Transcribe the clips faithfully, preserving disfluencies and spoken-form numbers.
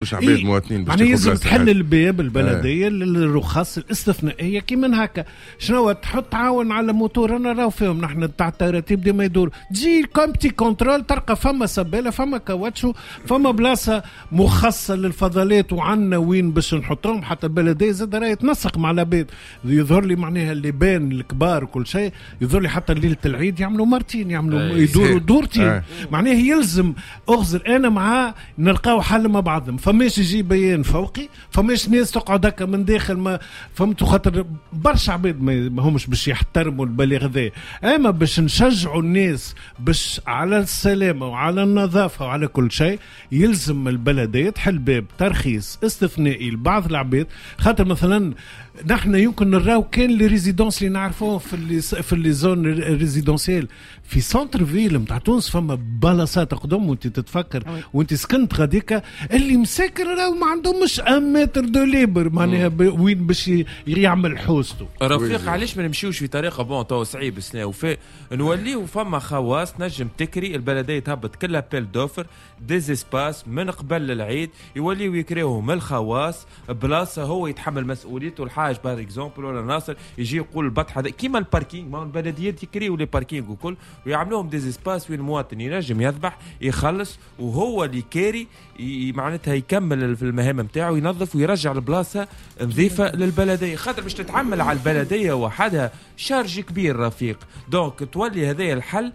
باش عباد إيه؟ مواطنين باش يعني لازم تحل الباب البلديه آه. للرخص الاستثنائيه كي من هكا. شنو تحط تعاون على موتور انا راو فيهم نحن تاع التراتيب ديما يدور تجي كومبتي كنترول تلقى فما سباله فما كاوتشو فما بلاصه مخصصه للفضلات وعنا وين باش نحطهم. حتى البلديه زاد راهي تنسق مع العباد. يظهر لي معناها اللي بان الكبار وكل شيء يظهر لي حتى ليله العيد يعملوا مرتين يعملوا آه. يدوروا دورتين آه. معناها يلزم اغزر انا معاه نلقاو حل مع بعضهم. فماش يجي بيان فوقي فماش ناس تقعد هكا من داخل ما فهمتوا خاطر برشا عباد ما همش باش يحترموا البلاغ ذا. اما باش نشجعوا الناس باش على السلامه وعلى النظافه وعلى كل شيء يلزم البلديه تحل باب ترخيص استثنائي لبعض العباد. خاطر مثلا نحن يمكن نراو كان لي ريزيدونس اللي نعرفوه في اللي في اللي زون ريزيدونسيال في سنتر فيل نتاع تونس فما بلاصات قدام وانت تتفكر وانت سكنت غاديكا اللي مساكر راهو ما عندهمش ان متر دو ليبر معناها وين باش يعمل حوسته. رفيق علاش ما نمشيوش في طريقه بون تو صعيب سنه وفي نوليو فما خواص نجم تكري البلديه تهبط كل ابيل دوفر ديز اسباس من قبل العيد يوليو يكريوهم الخواص بلاصه هو يتحمل مسؤوليته. الحاج بار اكزومبل ولا ناصر يجي يقول البطحه كيما الباركينغ ما البلديات يكريو لي باركينغ وكل ويعملوهم ديز اسباس وين المواطن ينجم يذبح يخلص وهو اللي كاري معناتها يكمل في المهام نتاعو ينظف ويرجع البلاصه نظيفه للبلديه. خاطر باش تتعمل على البلديه وحدها شارج كبير رفيق. دونك تولي هذا الحل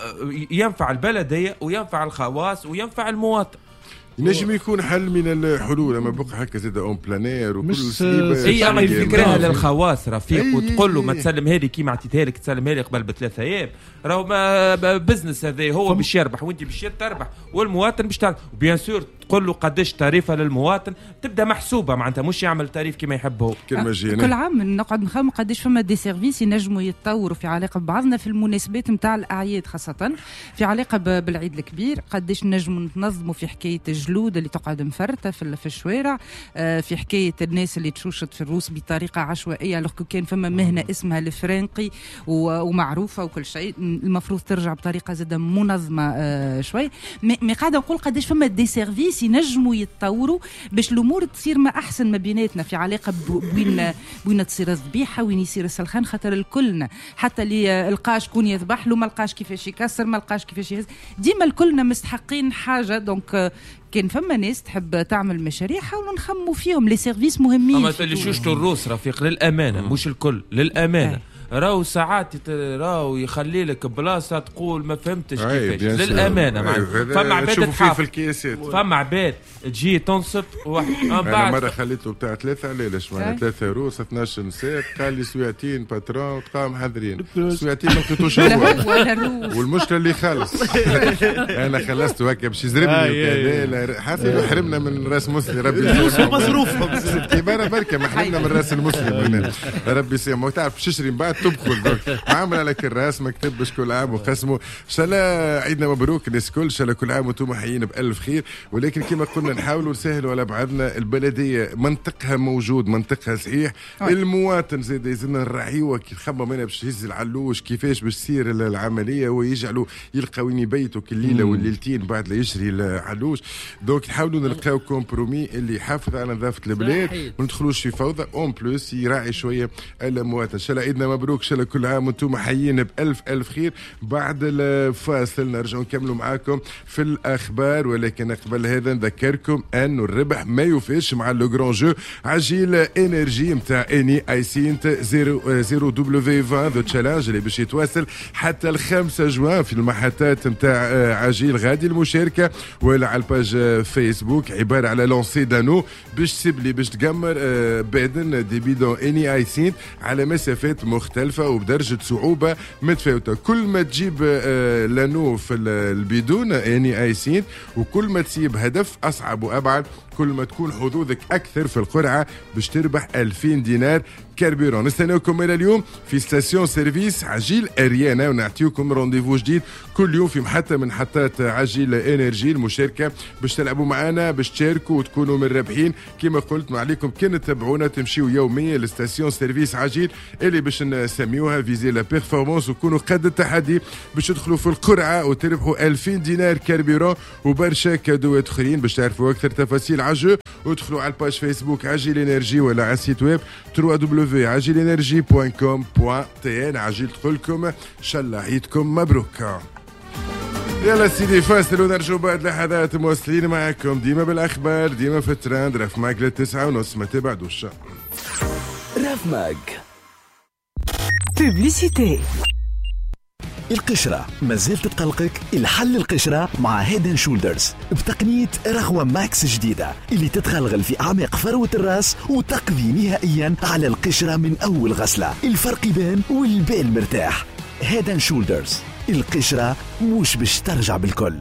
ينفع البلديه وينفع الخواص وينفع المواطن. نجم يكون حل من الحلول اما بقى هكا زاد اون بلانير وكل سيبه. اي اما الفكره للخواص رفيق وتقول له ما تسلم هذه كيما عطيتها لك تسلمها لي قبل بثلاثة ايام راهو بزنس هذا هو باش يربح وانت باش تربح والمواطن باش تعرف. وبيان سور تقول له قداش تعريفه للمواطن تبدا محسوبه معناتها مش يعمل تعريف كما يحب هو. كل عام نقعد نخمم قداش فما دي سيرفيس ينجموا يتطوروا في علاقه ببعضنا في المناسبات نتاع الاعياد خاصه في علاقه بالعيد الكبير. قداش نجموا ننظموا في حكايه الجلود اللي تقعد مفرته في في الشوارع في حكايه الناس اللي تشوشت في الروس بطريقه عشوائيه لو كان فما مهنه اسمها الفرنقي ومعروفه وكل شيء المفروض ترجع بطريقه زاده منظمه شوي. مي قاعده نقول قداش فما دي سيرفيس ينجموا يتطوروا باش الامور تصير ما احسن ما بيناتنا في علاقه بوين بوين تصير الذبيحه وين يصير السلخان. خاطر الكلنا حتى اللي لقى شكون يذبح له ما لقاش كيفاش يكسر ما لقاش كيفاش يهز ديما الكلنا مستحقين حاجه. دونك كان فما ناس تحب تعمل مشاريع حاولوا نخموا فيهم لي سيرفيس مهمين. اما اللي شوشتوا الروس رفيق للامانه م. مش الكل للامانه راو ساعات راو يخلي لك بلاصه تقول ما فهمتش كيفاش للامانه معناتها فما عباد تحاف فما عباد تجي تنصب واحد انا مره خليته بتاع ثلاثه ليش معناها ثلاثه روس اثناش نساء قال لي سويعتين باترون تقام حاضرين سويعتين ما لقيتوش والمشكله اللي خلص انا خلصته هكا باش يزربني وكذا حافي حرمنا من راس مسلم ربي يسامحه مصروفهم كبار بركه ما حرمنا من راس المسلم ربي يسامحه تعرف باش تشري من بعد تدخل عامل لك الراس مكتب باش كل عام وقسمه. شلا عيدنا مبروك الناس كل شلا كل عام وانتم حيين بألف خير. ولكن كما قلنا نحاولوا نسهلوا على بعضنا. البلديه منطقها موجود منطقها صحيح المواطن زاد يزن الرعيوه كي خمم انا باش يهز العلوش كيفاش باش تصير العمليه ويجعلوا يلقى وين يبيتوا كل ليله والليلتين بعد لا يشري العلوش. دونك نحاولوا نلقاو كومبرومي اللي يحافظ على نظافه البلاد ما ندخلوش في فوضى اون بلوس يراعي شويه المواطن. شلا عيدنا مبروك شلا كل عام وانتم حيين بألف ألف خير. بعد الفاصل نرجع نكملوا معاكم في الأخبار ولكن قبل هذا نذكركم أن الربح ما يوفيش مع لو جران جو عجيل انرجي متاع اني ايسينت زيرو دبليو عشرين ذا تشالنج اللي باش يتواصل حتى الخمسة جوان في المحطات متاع عجيل غادي المشاركة ولا على الباج فيسبوك عبارة على لونسي دانو باش تسبلي باش تقمر بعدن دي بيدون اني ايسينت على مسافات مختلفة وبدرجة صعوبة متفاوتة. كل ما تجيب آه لانو في البيدون اني ايسين وكل ما تسيب هدف اصعب وابعد كل ما تكون حظوظك اكثر في القرعة باش تربح ألفين دينار كاربيرون. نستناوكم الى اليوم في ستاسيون سيرفيس عجيل اريانا ونعطيكم رونديفو جديد كل يوم في محطة من محطات عجيل انرجي. المشاركة باش تلعبوا معنا باش تشاركوا وتكونوا من الرابحين كما قلت. ما عليكم كان تتابعونا تمشيوا يوميا لستاسيون سيرفيس عجيل اللي باش نسميوها فيزي لا بيرفورمانس وكونوا قد التحدي باش تدخلوا في القرعه وتربحوا ألفين دينار كاربيرون وبرشا كادوات اخرين. باش تعرفوا اكثر تفاصيل على الجو ادخلوا على الباج فيسبوك عجيل انرجي ولا على السيت ويب دبليو دبليو دبليو دوت عجيل انرجي دوت كوم دوت تي ان. عجيل تقولكم ان شاء الله عيدكم مبروك. يلا سيدي فاصل ونرجعوا بعد لحظات مواصلين معكم ديما بالاخبار ديما في التراند. راف ماك للتسعة ونص ما تبعدوش. راف ماك بوبليسيتي. القشرة مازال تتقلقك؟ الحل القشرة مع هيدن شولدرز بتقنية رغوة ماكس جديدة اللي تتغلغل في أعماق فروة الرأس وتقضي نهائيا على القشرة من أول غسلة. الفرق يبان والبال مرتاح. هيدن شولدرز القشرة مش باش ترجع بالكل.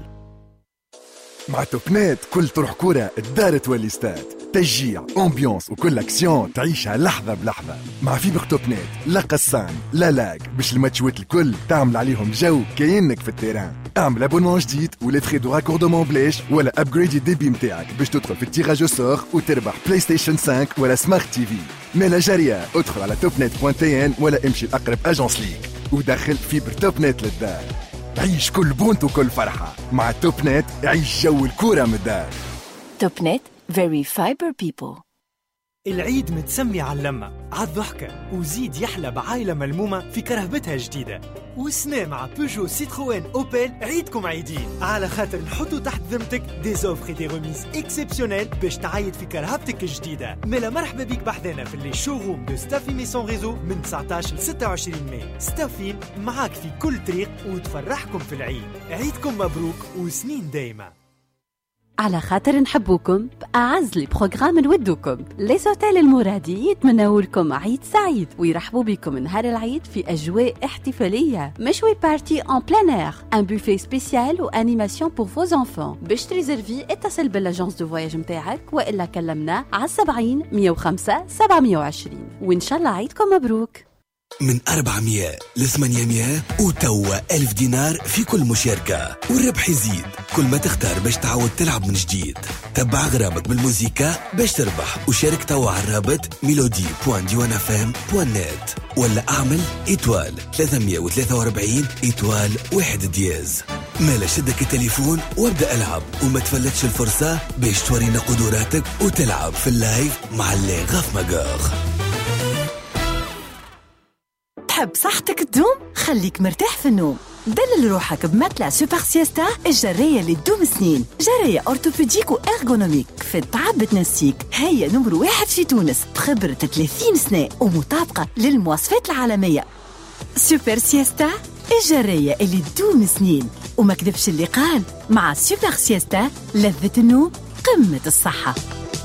مع توبنات كل تروح كورة الدار تولي ستاد. تشجيع امبيونس وكل اكسيون تعيشها لحظة بلحظة. مع فيبر توبنات لا قصان لا لاج باش الماتشوات الكل تعمل عليهم جو كأنك في التيران. اعمل ابونمون جديد ولا تخي دو راكوردمون بلاش ولا ابجريد الديبي متاعك باش تدخل في التيراج سور وتربح بلاي ستيشن خمسة ولا سمارت تي في. مالا جارية ادخل على توبنت بوان تي ان ولا امشي لأقرب اجنس ليك ودخل فيبر توبنت للدار. عيش كل بونت وكل فرحة مع توبنت. عيش جو الكورة من الدار. توبنت very fiber people. العيد متسمي على اللمة على الضحكة وزيد يحلى بعائلة ملمومة في كرهبتها جديدة. والسنة مع بيجو سيتروين أوبل عيدكم عيدين على خاطر نحطوا تحت ذمتك دي زوفر دي ريميز اكسبسيونيل باش تعيد في كرهبتك الجديدة. ملا مرحبا بيك بحذانا في اللي شوروم دو ستافي ميسون ريزو من تسعطاش ل ستة وعشرين ماي. ستافي معاك في كل طريق وتفرحكم في العيد. عيدكم مبروك وسنين دايما. على خاطر نحبوكم بأعز لي بروغرام نودوكم لي زوتيل المرادي يتمنوا لكم عيد سعيد ويرحبوا بكم نهار العيد في أجواء احتفالية. مشوي بارتي ان بلان اير ان بوفيه سبيسيال وانيماسيون بور فوز انفون. باش تريزرفي اتصل بالاجونس دو فواياج متاعك والا كلمنا على سبعين مية وخمسة سبعمية وعشرين وإن شاء الله عيدكم مبروك. من أربعمية لثمانمية وتوا ألف دينار في كل مشاركة والربح يزيد كل ما تختار باش تعود تلعب من جديد. تبع غرامك بالموسيقى باش تربح وشارك توا على الرابط ميلودي بوان ديوان اف ام بوان نت ولا اعمل إيتوال ثلاثمية وثلاثة وأربعين إيتوال واحد دياز. مالا شدك التليفون وابدأ العب وما تفلتش الفرصة باش تورينا قدراتك وتلعب في اللايف مع اللي غاف مقاغ. تحب صحتك تدوم؟ خليك مرتاح في النوم. دلل روحك بمتلع سوبر سيستا الجرية اللي تدوم سنين. جرية أورتوبيديك وإرغونوميك في التعب بتنسيك. هي نمر واحد في تونس بخبرة ثلاثين سنة ومطابقة للمواصفات العالمية. سوبر سيستا الجرية اللي تدوم سنين. وما كذبش اللي قال مع سوبر سيستا لذة النوم قمة الصحة.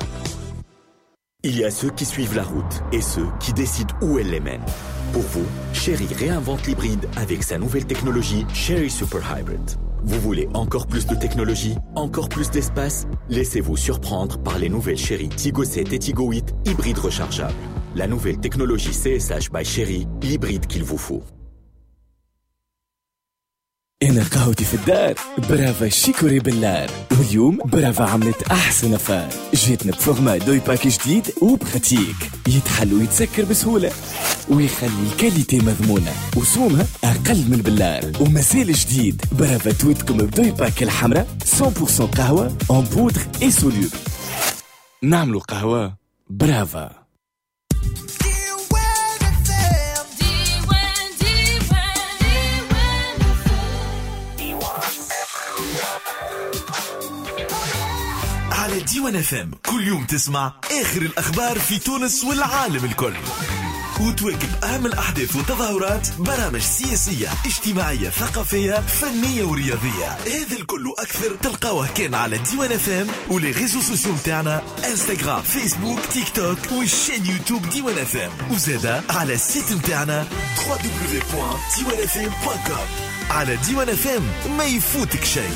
Il y a ceux qui suivent la route et ceux qui décident où elle les mène. Pour vous, Chery réinvente l'hybride avec sa nouvelle technologie Chery Super Hybrid. Vous voulez encore plus de technologie, encore plus d'espace? Laissez-vous surprendre par les nouvelles Chery Tigo sept et Tigo huit hybrides rechargeables. La nouvelle technologie C S H by Chery, l'hybride qu'il vous faut. أنا قهوتي في الدار برافا شيكوري بالنار. واليوم برافا عملت أحسن فار جيتنا بفورما دوي باك جديد وبخاتيك يتحل ويتسكر بسهولة ويخلي الكاليتي مضمونة وسومها أقل من بالنار. ومازال جديد برافا تويتكم بدوي باك الحمراء مية بالمية قهوة en poudre et soluble. نعملوا قهوة برافا. على ديوان اف ام كل يوم تسمع اخر الاخبار في تونس والعالم الكل وتواكب اهم الاحداث والتظاهرات. برامج سياسيه اجتماعيه ثقافيه فنيه ورياضيه. هذا الكل اكثر تلقاوه كان على ديوان اف ام ولي ريزو سوسيو متاعنا انستغرام فيسبوك تيك توك والشين يوتيوب ديوان اف ام وزادا على السيت متاعنا دبليو دبليو دبليو بوان ديوان اف ام بوان كوم. على ديوان اف ام ما يفوتك شيء.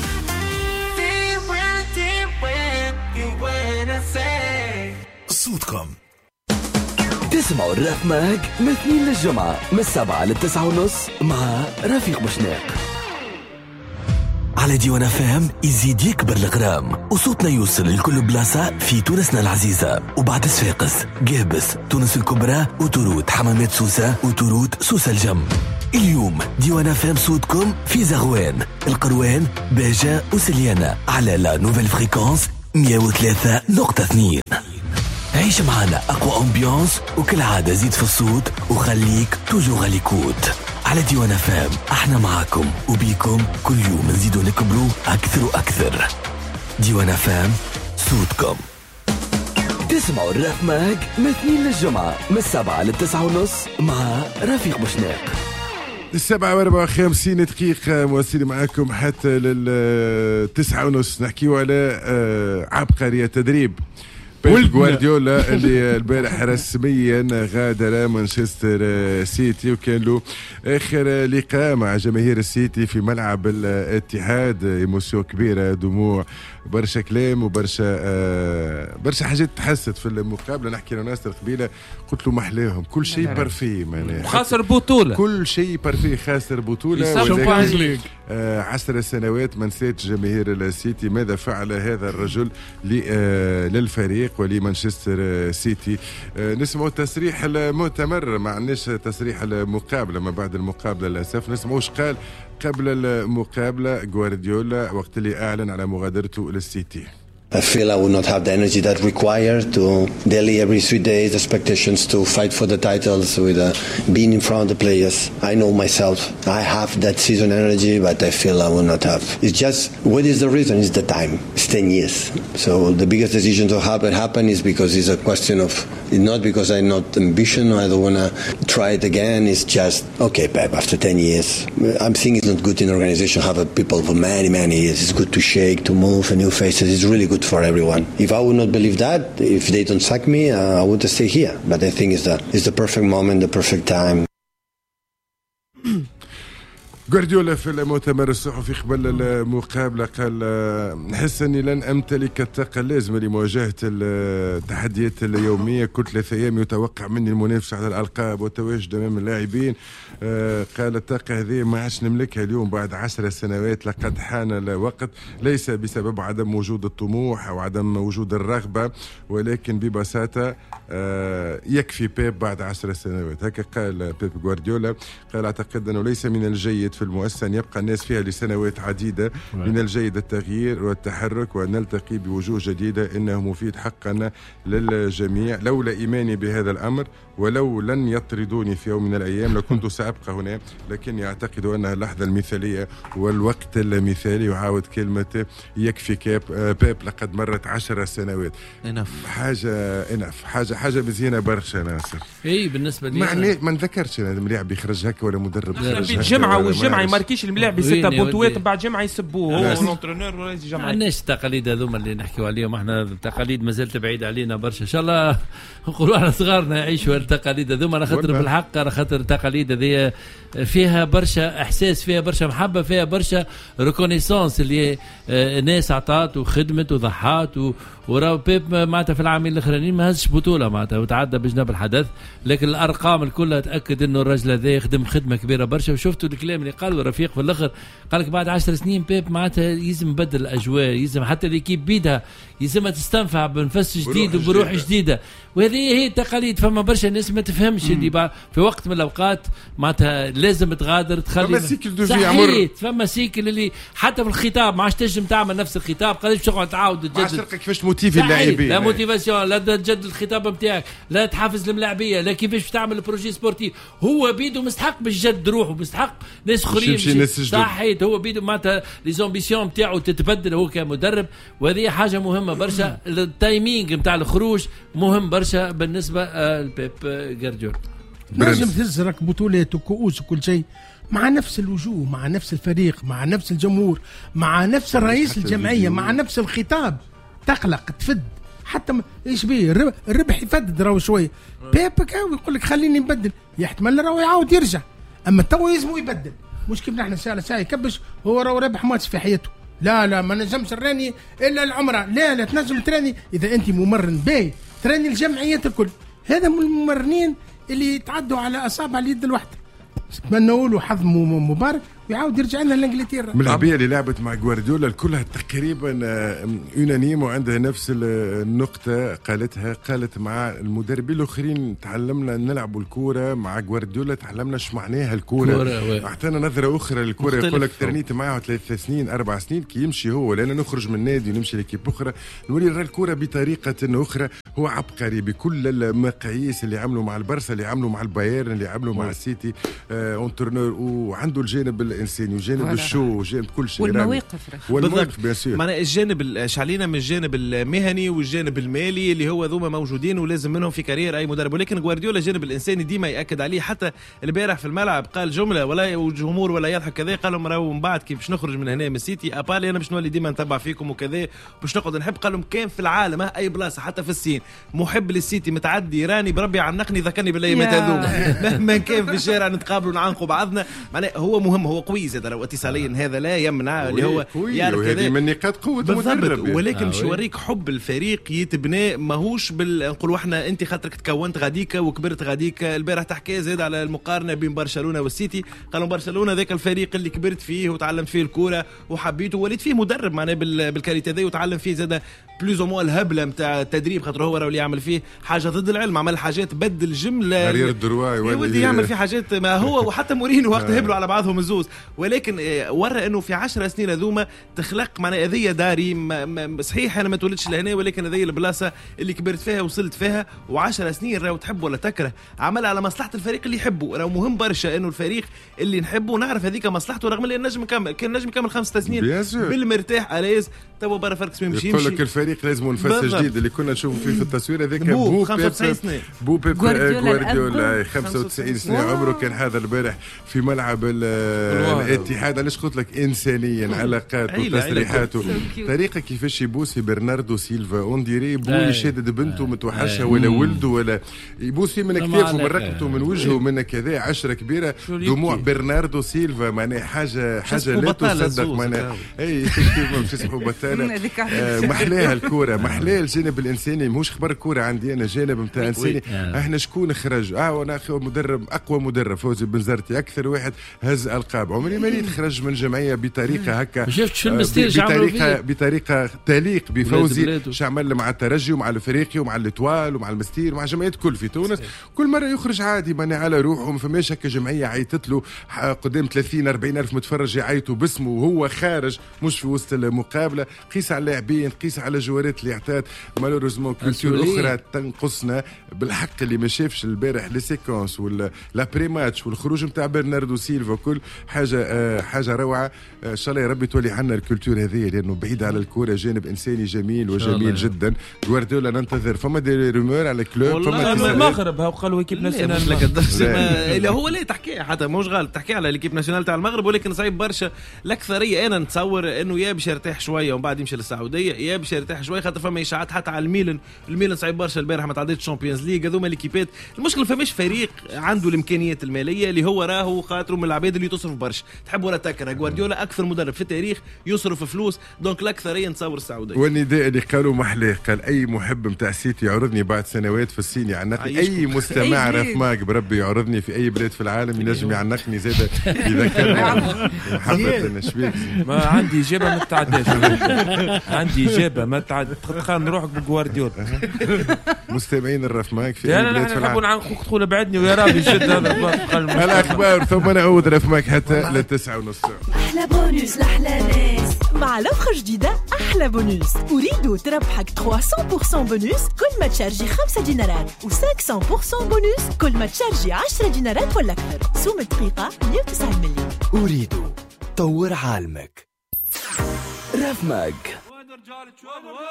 صوتكم تسمعوا الراف ماك من اثنين للجمعة من السبعة للتسعة ونص مع رفيق بشناق. على ديوان فام يزيد يكبر الغرام وصوتنا يوصل لكل بلاصة في تونسنا العزيزة. وبعد صفاقس، قابس، تونس الكبرى، وتروت حمامات سوسة، وتروت سوسة الجم. اليوم ديوان فام صوتكم في زغوان، القروان، باجة وسليانة على لا نوفيل فريكونس مية وثلاثة نقطة اثنين. عيش معنا أقوى أمبيانس وكل عادة زيد في الصوت وخليك توجو غاليكوت. على ديوان فام احنا معاكم وبيكم كل يوم نزيدوا نكبروا أكثر وأكثر. ديوان فام صوتكم. تسمعوا الراب ماج من اثنين للجمعة من السبعة للتسعة ونص مع رفيق بوشناق. السبعة واربعة وخمسين دقيقة مواصلين معاكم حتى للتسعة ونص. نحكيو على عبقرية تدريب بيب غوارديولا اللي البارح رسميا غادر مانشستر سيتي، وكان له اخر لقاء مع جماهير السيتي في ملعب الاتحاد. ايموسيون كبيره، دموع، برشا كلام وبرشا آه برشا حاجات تحست في المقابله. نحكي لناس القبيله قلت له محلاهم كل شيء بارفي، معناها خاسر بطوله، كل شيء بارفي، خاسر بطوله. آه عشر سنوات ما نسيت جماهير السيتي ماذا فعل هذا الرجل آه للفريق ولمانشستر سيتي. آه نسمعوا التصريح المؤتمر، ما عندناش تصريح المقابله، ما بعد المقابله للاسف نسمعوا ايش قال قبل المقابله غوارديولا وقت اللي اعلن على مغادرته للسيتي. I feel I would not have the energy that required to daily every three days expectations to fight for the titles with uh, being in front of the players. I know myself. I have that season energy, but I feel I will not have. It's just, what is the reason? It's the time. It's ten years. So the biggest decision to have it happen is because it's a question of, it's not because I'm not ambition or I don't want to try it again. It's just, okay, Pep, after ten years, I'm thinking it's not good in organization have people for many, many years. It's good to shake, to move, and new faces. It's really good for everyone. If I would not believe that, if they don't sack me, uh, I would stay here. But I think it's the, it's the perfect moment, the perfect time. غوارديولا في المؤتمر الصحفي قبل المقابلة قال نحس أني لن أمتلك الطاقة اللازمة لمواجهة التحديات اليومية. كل ثلاثة أيام يتوقع مني المنافسة على الألقاب والتواجد أمام اللاعبين. قال الطاقة هذه ما عادش نملكها اليوم بعد عشر سنوات، لقد حان الوقت، ليس بسبب عدم وجود الطموح أو عدم وجود الرغبة، ولكن ببساطة يكفي بيب بعد عشر سنوات. هكا قال بيب غوارديولا. قال أعتقد أنه ليس من الجيد في المؤسسة أن يبقى الناس فيها لسنوات عديدة، من الجيد التغيير والتحرك وأن نلتقي بوجوه جديدة، إنه مفيد حقا للجميع. لولا إيماني بهذا الأمر ولو لن يطردوني في يوم من الأيام لكنت سأبقى هنا، لكني أعتقد أنها اللحظة المثالية والوقت المثالي. وعاود كلمة يكفي كاب بيب، لقد مرت عشر سنوات. انف حاجة انف حاجة حاجة مزيانة برشا ناصر. اي بالنسبة لي ما ما نذكرش أنا ملاعب يخرج هكا ولا مدرب يخرج هكا. جمعة والجمعة يماركيش الملاعب بستة بونتوات بعد جمعة يسبوه هو الانترينور ورئيس الجمعة. عندناش التقاليد هذوما اللي نحكيو عليهم احنا، التقاليد مازالت بعيد علينا برشا. ان شاء الله نقولوا على صغارنا يعيشوا التقاليد هذوما، على خاطر في الحق على خاطر التقاليد هذه فيها برشا احساس، فيها برشا محبه، فيها برشا ريكونيسانس اللي ناس عطات وخدمت وضحات. وراه بيب معناتها في العامين الاخرانيين ما هزش بطوله معناتها وتعدى بجنب الحدث، لكن الارقام الكلها تاكد انه الرجل هذا يخدم خدمه كبيره برشا. وشفتوا الكلام اللي قالوا رفيق في الاخر، قال لك بعد عشر سنين بيب معناتها يلزم يبدل الاجواء، يلزم حتى ليكيب بيدها يلزمها تستنفع بنفس جديد وبروح جديده. وهذه هي التقاليد. فما برشا ناس ما تفهمش اللي في وقت من الاوقات معناتها لازم تغادر تخلي فما سيكل دو في عمر، فما سيكل اللي حتى في الخطاب ما عادش تنجم تعمل نفس الخطاب، قداش تقعد تعاود تجدد. ما عادش تلقى كيفاش موتيفي اللاعبين، لا موتيفاسيون، لا تجدد الخطاب نتاعك، لا تحافز الملاعبيه، لا كيفاش تعمل بروجي سبورتيف. هو بيدو مستحق باش جد روحه، مستحق ناس اخرين صحيت. هو بيدو معناتها لي زامبيسيون نتاعو تتبدل هو كمدرب، وهذه حاجه مهمه برشا. التايمينغ نتاع الخروج مهم برشا بالنسبه لبيب غوارديولا. لازم تزرك بطولات وكؤوس وكل شيء مع نفس الوجوه، مع نفس الفريق، مع نفس الجمهور، مع نفس الرئيس الجمعيه، مع نفس الخطاب. تقلق تفد حتى ايش بيه الربح يفدد راهو شويه. بيبك يقول لك خليني نبدل، يحتمل راهو يعاود يرجع، اما تو يلزمو يبدل. مش كيف نحن ساعه ساعه يكبش هو راهو ربح ماتش في حياته. لا لا ما نجمش الراني الا العمره، لا لا تنجم تراني اذا انت ممرن باي تراني الجمعيات الكل. هذا من الممرنين اللي يتعدوا على اصابع اليد الواحده. نتمنوا له حظ مبارك ويعاود يرجع لنا لانجلترا. من اللاعبين اللي لعبت مع جوارديولا كلها تقريبا يونانيم وعندها نفس النقطة قالتها، قالت مع المدربين الآخرين تعلمنا نلعب الكورة، مع جوارديولا تعلمنا ايش معناها الكورة، اعطانا نظرة أخرى للكورة. يقول لك ترنيت معاه ثلاث سنين أربع سنين كي يمشي هو، لأن نخرج من نادي ونمشي لكيب أخرى نولي نرى الكورة بطريقة أخرى. هو عبقري بكل المقاييس اللي عملوا مع البرسا، اللي عملوا مع البايرن، اللي عملوا مع السيتي، اونترنور، وعنده الجانب الانساني وجانب الشو وجانب كل شيء والمواقف والمواقف بيان سور. معناها الجانب شعلينا من الجانب المهني والجانب المالي اللي هو ذوما موجودين ولازم منهم في كارير اي مدرب، ولكن جوارديولا الجانب الانساني ديما ياكد عليه. حتى البارح في الملعب قال جمله ولا الجمهور ولا يضحك كذا، قال لهم راهو من بعد كي باش نخرج من هنا من السيتي ابالي انا باش نولي ديما نتبع فيكم وكذا باش نقعد نحب. قال لهم كان في العالم اي بلاصه حتى في الصين محب للسيتي متعدي راني بربي عنقني ذكرني بالايامات هذوما مهما كان في الشارع نتقابلوا نعنقوا بعضنا. معناه هو مهم، هو قوي زاد لو اتصاليا هذا لا يمنع اللي هو يعرف كذا من نقاط قوه المدرب، ولكن باش يوريك حب الفريق يتبنى ماهوش بالنقولوا احنا انت خاطرك تكونت غاديكا وكبرت غاديكا. البارح تحكي زاد على المقارنه بين برشلونه والسيتي، قالوا برشلونه ذاك الفريق اللي كبرت فيه وتعلمت فيه الكوره وحبيته وليت فيه مدرب معناه بالكاريتا ذي وتعلم فيه زاد بلوز او موا الهبله نتاع التدريب، خاطر هو راه اللي يعمل فيه حاجه ضد العلم، عمل حاجات بدل جمله غير الدرواي ودي يعمل فيه حاجات ما هو وحتى مورينو وقت هبلوا على بعضهم الزوز. ولكن ورى انه في عشر سنين هذوما تخلق معناها اذيه داري صحيح انا ما تولدش لهنا، ولكن هذه البلاصه اللي كبرت فيها وصلت فيها وعشر سنين راهو تحب ولا تكره عمل على مصلحه الفريق اللي يحبه. راهو مهم برشا انه الفريق اللي نحبه نعرف هذيك مصلحته، رغم اللي النجم كامل كان نجم كامل خمسة سنين بالمرتاح الاز توا برا فرق اسمه يمشي يقول لك الفريق لازم نفس جديد اللي كنا نشوفوا فيه في التصوير هذاك بو خمسة وتسعين سنه بو بيب جوارديولا خمسة وتسعين سنه عمره. كان هذا البارح في ملعب الاتحاد. علاش قلت لك انسانيا علاقات وتصريحاته طريقه كيفاش يبوسي برناردو سيلفا اونديري بو يشدد بنته متوحشه ولا ولده ولا يبوسي من كتافه من ركبته من وجهه من كذا عشره كبيره دموع برناردو سيلفا معناها حاجه حاجه لا تصدق معناها اي مش اسمه بطاله محلاها الكوره محلاها الجانب الانساني ماهوش خبر الكوره عندي انا جانب نتاع انساني. احنا شكون خرج اه انا اخي مدرب اقوى مدرب فوزي بن زرتي اكثر واحد هز القاب عمري ما يتخرج من جمعيه بطريقه هكا بطريقه بطريقه تليق بفوزي شو عمل مع الترجي ومع الافريقي ومع الاتوال ومع المستير ومع جمعيات كل في تونس كل مره يخرج عادي ماني على روحه ما فماش هكا جمعيه عيطت له قدام ثلاثين أربعين الف متفرج يعيطوا باسمه وهو خارج مش في وسط المقابله. قيس على اللاعبين قيس على الجوارات اللي اعطات مالوريزمون كولتور اخرى تنقصنا بالحق اللي ما شافش البارح لي سيكونس ولا لا بري ماتش والخروج نتاع برناردو سيلفا كل حاجه آه حاجه روعه. آه ان شاء الله يا ربي تولي عنا الكولتور هذه لانه بعيد على الكوره جانب انساني جميل وجميل جدا. جوارديولا ننتظر فما دي رومور على الكلوب فما المغرب هاو قالوا ايكيب ناسيونال اللي هو لا تحكي حتى مش غلط تحكي على ليكيب ناسيونال تاع المغرب ولكن صعيب برشا الاكثريه انا نتصور انه يا باش يرتاح شويه ومن بعد يمشي للسعوديه يا باش يرتاح شويه خاطر فما اشاعات حتى على الميلان. الميلان صعيب برشا البارح ما تعديتش الشامبيونز ليغ هذوما ليكيبات. المشكله فماش فريق عنده الامكانيات الماليه اللي هو راهو خاطر من العباد اللي تصرف برشا تحب ولا تكره. جوارديولا اكثر مدرب في التاريخ يصرف فلوس دونك الاكثريه نتصور السعوديه. والنداء اللي قالوا محلاه قال اي محب نتاع سيتي يعرضني بعد سنوات في الصين يعنقني اي مستمع رفماك بربي يعرضني في اي بلاد في العالم ينجم يعنقني زاد اذا كان محبه شبيك. ما عندي اجابه ما تتعداش عندي اجابه ما تعد تخان روحك بجوارديولا. مستمعين الرفماك في اي بلاد في العالم نحبوا نخوك تقول بعدني ويا ربي جد هذا الاخبار ثم نعود رفماك حتى للتسعة ونص. احلى بونوس لاحلى ناس مع لوفر جديده احلى بونوس. اريد تربحك ثلاثمية بالمية بونوس كل ما تشارجي خمسة دينارات و500% بونوس كل ما تشارجي عشرة دينارات ولا اكثر. سوم الدقيقه مية وتسعين مليون. اريد طور عالمك. رفمك